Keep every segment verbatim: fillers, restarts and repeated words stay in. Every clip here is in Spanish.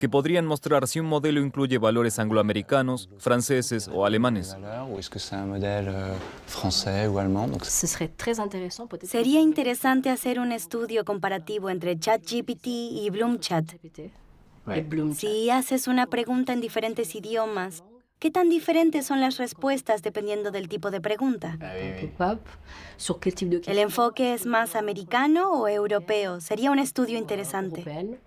que podrían mostrar si un modelo incluye valores angloamericanos, franceses o alemanes. Sería interesante hacer un estudio comparativo entre ChatGPT y Bloomchat. Si haces una pregunta en diferentes idiomas, ¿qué tan diferentes son las respuestas dependiendo del tipo de pregunta? ¿El enfoque es más americano o europeo? Sería un estudio interesante.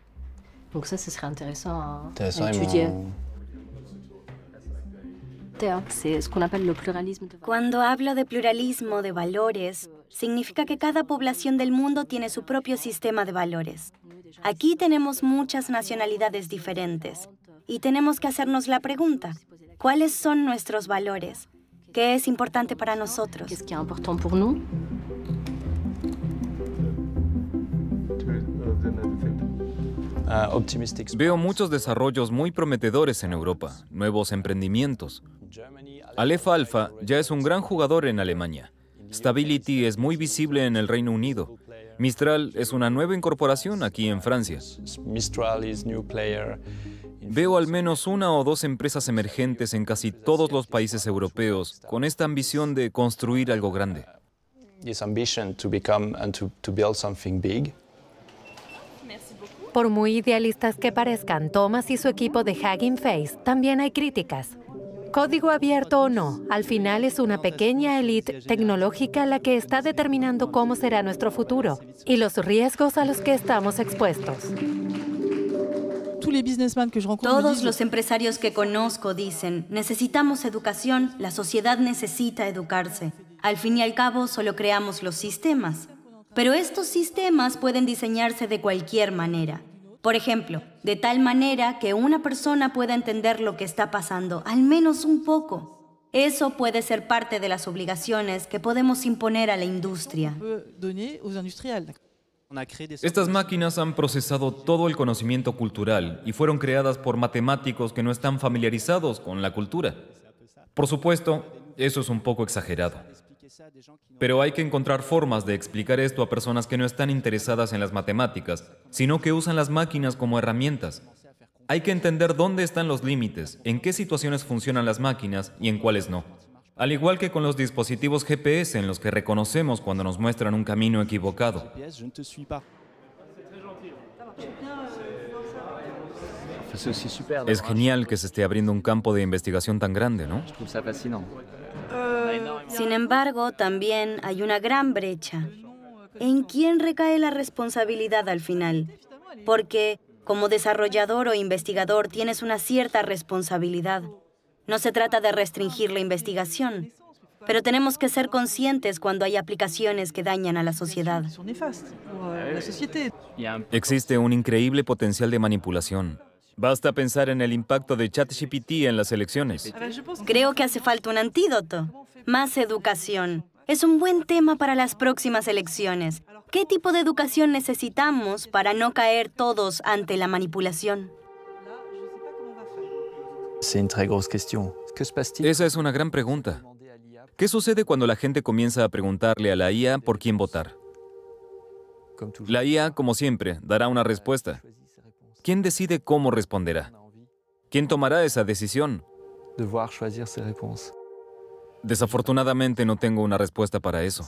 Cuando hablo de pluralismo de valores, significa que cada población del mundo tiene su propio sistema de valores. Aquí tenemos muchas nacionalidades diferentes y tenemos que hacernos la pregunta, ¿cuáles son nuestros valores? ¿Qué es importante para nosotros? Veo muchos desarrollos muy prometedores en Europa, nuevos emprendimientos. Aleph Alpha ya es un gran jugador en Alemania. Stability es muy visible en el Reino Unido. Mistral es una nueva incorporación aquí en Francia. Veo al menos una o dos empresas emergentes en casi todos los países europeos con esta ambición de construir algo grande. Por muy idealistas que parezcan Thomas y su equipo de Hugging Face, también hay críticas. Código abierto o no, al final es una pequeña élite tecnológica la que está determinando cómo será nuestro futuro y los riesgos a los que estamos expuestos. Todos los empresarios que conozco dicen, necesitamos educación, la sociedad necesita educarse. Al fin y al cabo, solo creamos los sistemas. Pero estos sistemas pueden diseñarse de cualquier manera. Por ejemplo, de tal manera que una persona pueda entender lo que está pasando, al menos un poco. Eso puede ser parte de las obligaciones que podemos imponer a la industria. Estas máquinas han procesado todo el conocimiento cultural y fueron creadas por matemáticos que no están familiarizados con la cultura. Por supuesto, eso es un poco exagerado. Pero hay que encontrar formas de explicar esto a personas que no están interesadas en las matemáticas, sino que usan las máquinas como herramientas. Hay que entender dónde están los límites, en qué situaciones funcionan las máquinas y en cuáles no. Al igual que con los dispositivos G P S en los que reconocemos cuando nos muestran un camino equivocado. Es genial que se esté abriendo un campo de investigación tan grande, ¿no? Sin embargo, también hay una gran brecha. ¿En quién recae la responsabilidad al final? Porque, como desarrollador o investigador, tienes una cierta responsabilidad. No se trata de restringir la investigación, pero tenemos que ser conscientes cuando hay aplicaciones que dañan a la sociedad. Existe un increíble potencial de manipulación. Basta pensar en el impacto de ChatGPT en las elecciones. Creo que hace falta un antídoto. Más educación. Es un buen tema para las próximas elecciones. ¿Qué tipo de educación necesitamos para no caer todos ante la manipulación? Esa es una gran pregunta. ¿Qué sucede cuando la gente comienza a preguntarle a la I A por quién votar? La I A, como siempre, dará una respuesta. ¿Quién decide cómo responderá? ¿Quién tomará esa decisión? Desafortunadamente no tengo una respuesta para eso.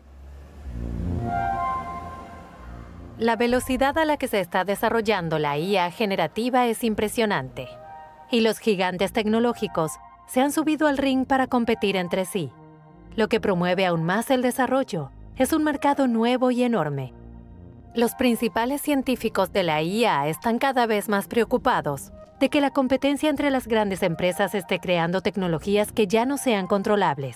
La velocidad a la que se está desarrollando la I A generativa es impresionante. Y los gigantes tecnológicos se han subido al ring para competir entre sí. Lo que promueve aún más el desarrollo es un mercado nuevo y enorme. Los principales científicos de la I A están cada vez más preocupados de que la competencia entre las grandes empresas esté creando tecnologías que ya no sean controlables.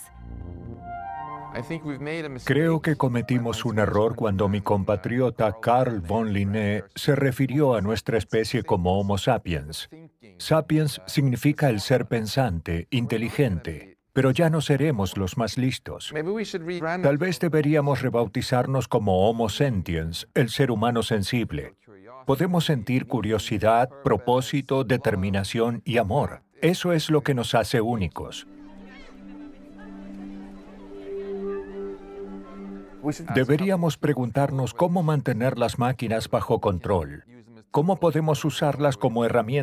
Creo que cometimos un error cuando mi compatriota Carl von Linné se refirió a nuestra especie como Homo sapiens. Sapiens significa el ser pensante, inteligente, pero ya no seremos los más listos. Tal vez deberíamos rebautizarnos como Homo sentiens, el ser humano sensible. Podemos sentir curiosidad, propósito, determinación y amor. Eso es lo que nos hace únicos. Deberíamos preguntarnos cómo mantener las máquinas bajo control. ¿Cómo podemos usarlas como herramientas?